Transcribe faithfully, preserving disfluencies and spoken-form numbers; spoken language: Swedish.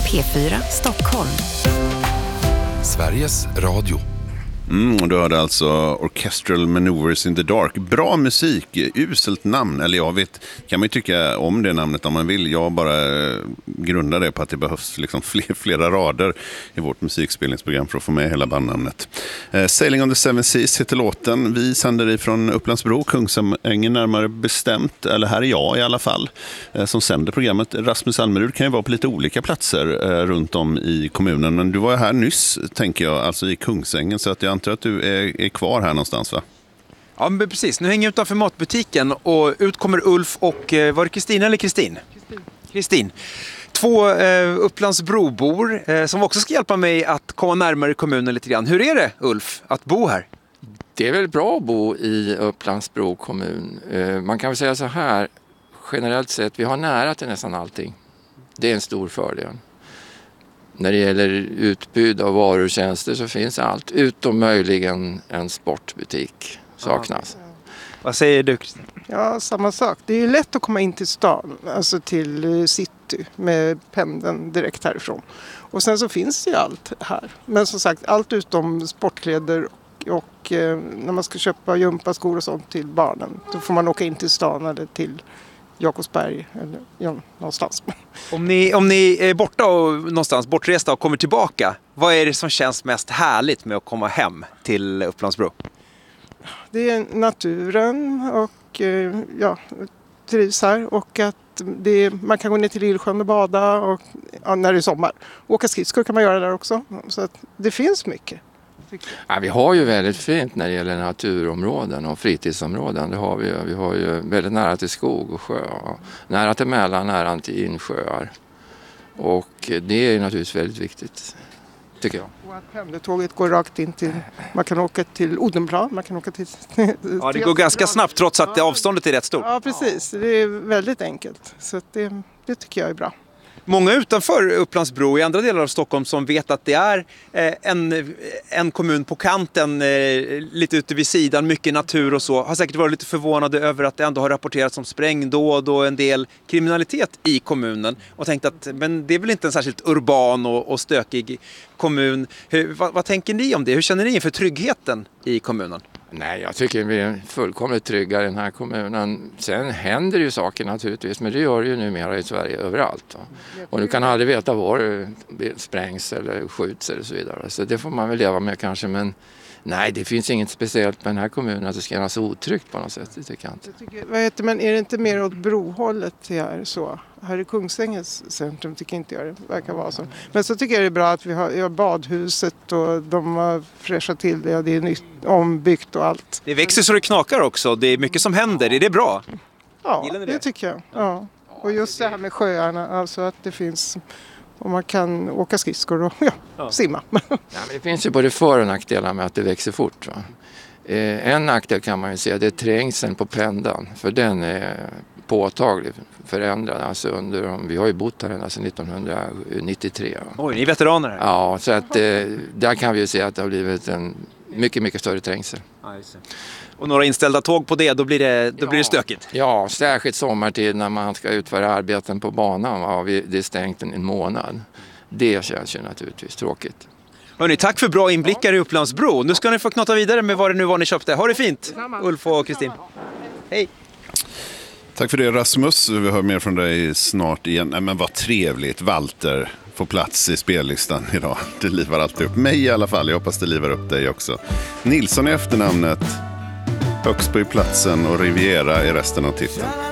P fyra Stockholm. Sveriges Radio. Mm, du hörde alltså Orchestral Maneuvers in the Dark. Bra musik, uselt namn. Eller jag vet, kan man ju tycka om det namnet om man vill. Jag bara grundar det på att det behövs liksom fler, flera rader i vårt musikspelningsprogram för att få med hela bandnamnet. Eh, Sailing on the Seven Seas heter låten. Vi sänder ifrån Upplandsbro, Kungsängen närmare bestämt. Eller här är jag i alla fall eh, som sänder programmet. Rasmus Almerud kan ju vara på lite olika platser eh, runt om i kommunen. Men du var här nyss, tänker jag, alltså i Kungsängen. Så att jag antar att du är, är kvar här någonstans, va? Ja, men precis. Nu hänger jag utanför matbutiken och ut kommer Ulf och, var det Kristina eller Kristin? Kristin. Kristin. Två eh, Upplandsbrobor eh, som också ska hjälpa mig att komma närmare kommunen lite grann. Hur är det, Ulf, att bo här? Det är väl bra att bo i Upplandsbro kommun. Eh, man kan väl säga så här, generellt sett, vi har nära till nästan allting. Det är en stor fördel. När det gäller utbud av varor och tjänster så finns allt, utom möjligen en sportbutik saknas. Ja. Vad säger du, Kristin? Ja, samma sak. Det är ju lätt att komma in till stan, alltså till city med pendeln direkt härifrån. Och sen så finns det ju allt här. Men som sagt, allt utom sportkläder och, och eh, när man ska köpa gympaskor och sånt till barnen. Då får man åka in till stan eller till Jakobsberg eller ja, någonstans. Om ni, om ni är borta och någonstans, bortresta och kommer tillbaka, vad är det som känns mest härligt med att komma hem till Upplandsbro? Det är naturen och ja, trivs här och att det är, man kan gå ner till Lillsjön och bada och, ja, när det är sommar. Åka skridskor kan man göra där också, så att det finns mycket. Ja, vi har ju väldigt fint när det gäller naturområden och fritidsområden. Det har vi, vi har ju väldigt nära till skog och sjö. Nära till Mälaren, nära till insjöar. Och det är naturligtvis väldigt viktigt, tycker jag. Och att pendeltåget går rakt in till, man kan åka till Odenplan, man kan åka till... Ja, det går ganska snabbt trots att avståndet är rätt stort. Ja, precis. Det är väldigt enkelt. Så att det, det tycker jag är bra. Många utanför Upplandsbro i andra delar av Stockholm som vet att det är en, en kommun på kanten, lite ute vid sidan, mycket natur och så, har säkert varit lite förvånade över att det ändå har rapporterats om sprängdåd och en del kriminalitet i kommunen och tänkt att men det är väl inte en särskilt urban och, och stökig kommun. Hur, vad, vad tänker ni om det? Hur känner ni inför tryggheten i kommunen? Nej, jag tycker vi är fullkomligt trygga i den här kommunen. Sen händer ju saker naturligtvis, men det gör det ju numera i Sverige överallt. Va? Och du kan aldrig veta var det sprängs eller skjuts eller så vidare. Så det får man väl leva med kanske, men nej, det finns inget speciellt med den här kommunen att det ska vara så otryggt på något sätt, det tycker jag inte. Jag tycker, vad heter, men är det inte mer åt brohållet här så? Här i Kungsängens centrum tycker inte jag det verkar vara så. Men så tycker jag det är bra att vi har, har badhuset och de har fräschat till det och det är nytt, ombyggt och allt. Det växer så det knakar också, det är mycket som händer, är det bra? Ja, det? det tycker jag. Ja. Och just det här med sjöarna, alltså att det finns... Och man kan åka skridskor och ja, ja. simma. Ja, men det finns ju både för- och nackdelar med att det växer fort. Va? Eh, en nackdel kan man ju säga, det är trängseln på pendeln. För den är påtagligt förändrad. Alltså under, vi har ju bott här ända sedan nittonhundranittiotre. Va? Oj, ni är veteraner här. Ja, så att, eh, där kan vi ju se att det har blivit en mycket, mycket större trängsel. Och några inställda tåg på det, då blir det, då ja. blir det stökigt. Ja, särskilt sommartid när man ska utföra arbeten på banan. Ja, det är stängt en månad. Det känns ju naturligtvis tråkigt. Hörrni, tack för bra inblickar i Upplandsbro. Nu ska ni få knata vidare med vad det nu var ni köpte. Ha det fint, Ulf och Kristin. Hej. Tack för det, Rasmus. Vi hör mer från dig snart igen. Nej, men vad trevligt, Walter får plats i spellistan idag. Det livar alltid upp mig i alla fall. Jag hoppas det livar upp dig också. Nilsson är efternamnet. Högst på platsen och Riviera i resten av titeln.